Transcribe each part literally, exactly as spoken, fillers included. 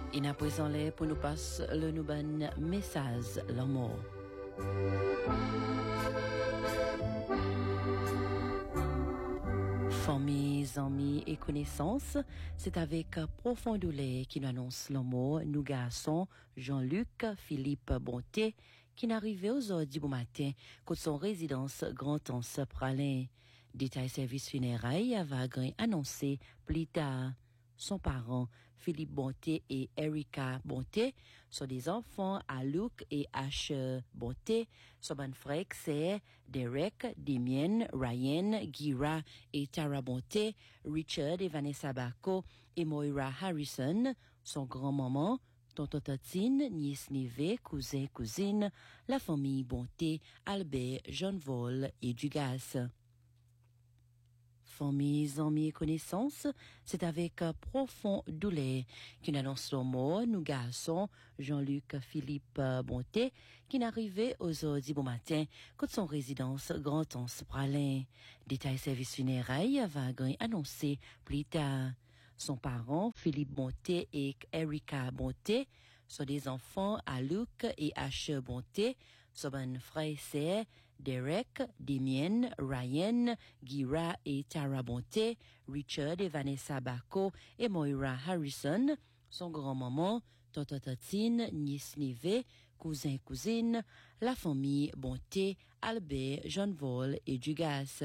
Et n'a présent les pour nous passe le nouban message l'amour. Famille, amis et connaissances, c'est avec profond douleur qui nous annonce l'amour, nous garçons Jean-Luc Philippe Bonté, qui n'arrivait aux heures du bon matin, côté son résidence Grand-Anse Pralin. Détail service funérailles va annoncé plus tard. Son parent, Philippe Bonté et Erika Bonté, sont des enfants à Luc et H. Bonté. Son bon frère, c'est Derek, Damien, Ryan, Gira et Tara Bonté, Richard et Vanessa Bacco et Moira Harrison. Son grand-maman, tonton Tatine, nièce Nivé, cousin, cousine, la famille Bonté, Albert, Jean Vol et Dugas. Famille, amis et connaissances, c'est avec profond douleur qu'une annonce le mot, nous garçons Jean-Luc Philippe Bonté, qui n'arrivait aux heures du bon matin, quand son résidence Grand-Anse Pralin. Détail service funérailles va annoncer plus tard. Son parent, Philippe Bonté et Erika Bonté, sont des enfants à Luc et H. Bonté, son bon frère c'est Derek, Damien, Ryan, Gira et Tara Bonté, Richard et Vanessa Bacco et Moira Harrison, son grand-maman, tonton Tatine, nièce Nivé, cousin cousine, la famille Bonté, Albert, Jean Vol et Dugas.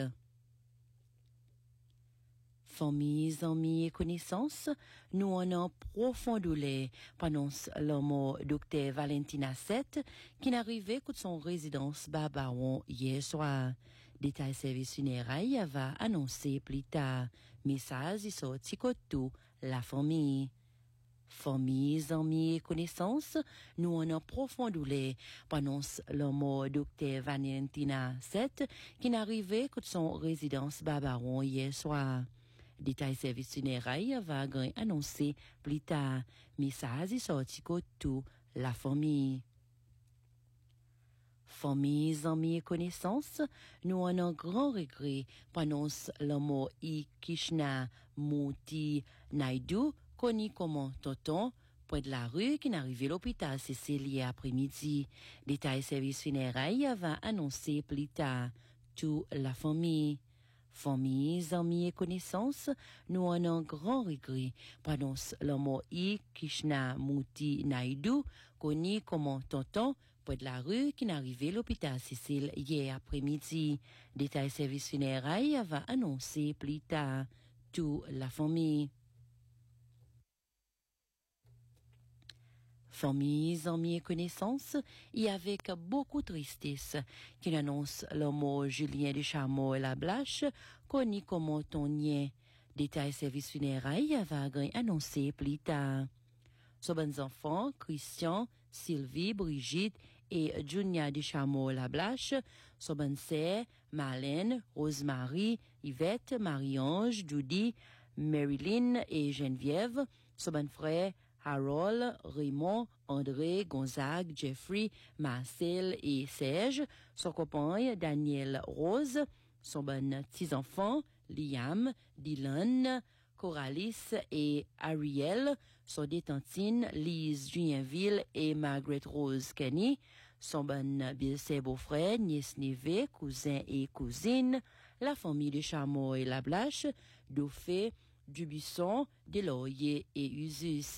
Famille, amis et connaissances, nous en avons profond douleur, prononce le mot docteur Valentina sept, qui n'arrivait que de son résidence Barbaron hier soir. Détail service funérailles va annoncer plus tard. Message sorti tout la famille. Famille, amis et connaissances, nous en avons profond douleur, prononce le mot docteur Valentina sept, qui n'arrivait que de son résidence Barbaron hier soir. Détail service funérailles va annoncer plus tard. Message sorti tout la famille. Famille, amis et connaissances, nous en avons grand regret, prononce le mot I Krishna Murti Naidu, connu comme tonton, près de la rue qui n'arrivait à l'hôpital Cécilie après-midi. Détail service funérailles va annoncer plus tard tout la famille. Famille, amis et connaissances, nous en avons grand regret, prononce le mot I Krishna Murti Naidu, connu comme tonton, près de la rue qui n'arrivait à l'hôpital Cécile hier après-midi. Détail service funérailles va annoncer plus tard toute la famille. Famille, amis et connaissances, et avec beaucoup de tristesse, qu'il annonce le mot Julien de Chameau et la Blache, connu comme Tonien. Détail service funérailles va annoncer plus tard. Son bons enfants, Christian, Sylvie, Brigitte et Junia de Chameau et la Blache, son bonne sœur, Marlène, Rosemary, Yvette, Marie-Ange, Judy, Marilyn et Geneviève, son bon frère, Harold, Raymond, André, Gonzague, Jeffrey, Marcel et Serge, son copain Daniel Rose, son bon petits-enfants, Liam, Dylan, Coralis et Ariel, son détantine Lise Julienville et Margaret Rose Kenny, son bon belle beau-frère, nièce Nivé, cousin et cousine, la famille de Chameau et la Blache, Dauphin, Dubuisson, Deloyer et Usus.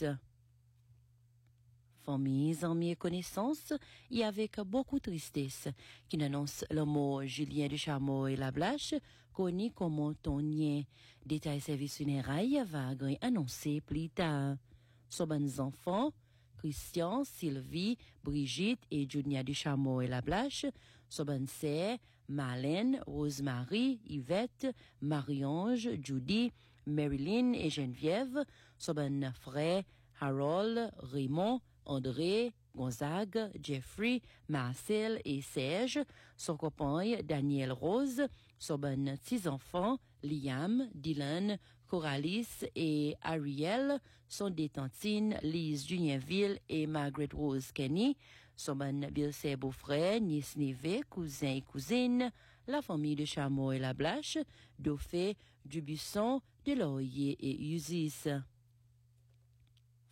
Famille, amis et connaissances, et avec beaucoup de tristesse, qui annonce le mot Julien de Chameau et la Blache, connu comme Tonien. Détail service funérailles va annoncer plus tard. Son bons enfants, Christian, Sylvie, Brigitte et Junia de Chameau et la Blache, son bonne sœur, Marlène, Rosemary, Yvette, Marie-Ange, Judy, Marilyn et Geneviève, son bon frère, Harold, Raymond, André, Gonzague, Jeffrey, Marcel et Serge, son copain Daniel Rose, son bon petits-enfants Liam, Dylan, Coralis et Ariel, son détantine Lise Julienville et Margaret Rose Kenny, son bon belle beau-frère, nièce Nivé, cousin et cousine, la famille de Chameau et la Blache, Dauphin, Dubuisson, Deloyer et Usis.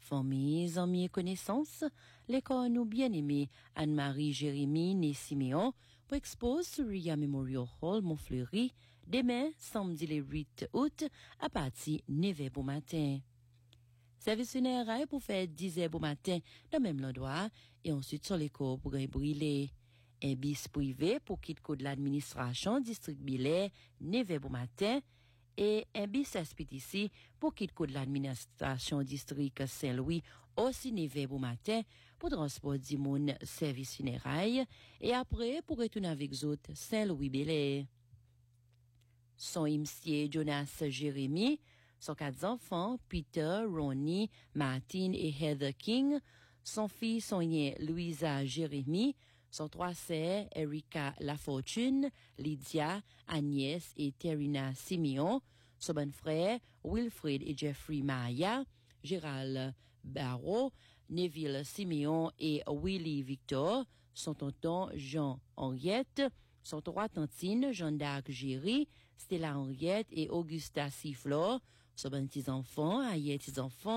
Familles, amis et connaissances, l'école nous bien-aimée Anne-Marie Jérémy né Siméon pour expose sur Ria Memorial Hall Montfleury demain, samedi le huit août, à partir de neuf heures au matin. Service funéraire pour faire dix heures au matin dans le même endroit et ensuite sur l'école pour gagner brûler. Un bis privé pour quitter de l'administration district Bilais neuf heures au matin et un bis expédition pour quitter de l'administration district Saint-Louis aussi neuf heures au matin pour transport du monde service funéraire et après pour retourner avec autres Saint-Louis-Bilais. Son imsier Jonas Jérémy, son quatre enfants, Peter, Ronnie, Martin et Heather King, son fils, son nièce Louisa Jérémy, son trois sœurs, Erika Lafortune, Lydia, Agnès et Terrina Simeon, son bon frère, Wilfred et Jeffrey Maya, Gérald Barrault, Neville Simeon et Willie Victor, son tonton Jean Henriette, son trois tantines, Jeanne d'Arc Géry, Stella Henriette et Augusta Sifflor, son bon petits enfants, Ayet petits enfants,